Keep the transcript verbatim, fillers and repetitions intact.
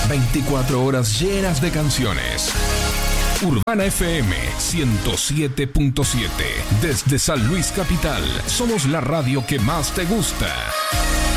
veinticuatro horas llenas de canciones. Urbana F M ciento siete punto siete. Desde San Luis Capital, somos la radio que más te gusta.